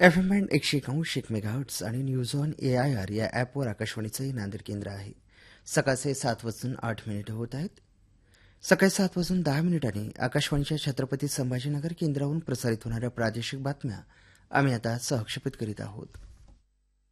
FM band 101 megahertz आणि news on AIR या ॲपवर आकाशवाणीचंही नांदेड केंद्र आहे. सकाळचे 7:08 होत आहेत. सकाळी 7:10 आकाशवाणीच्या छत्रपती संभाजीनगर केंद्रावरून प्रसारित होणाऱ्या प्रादेशिक बातम्या आम्ही आता सहक्षेपित करीत आहोत.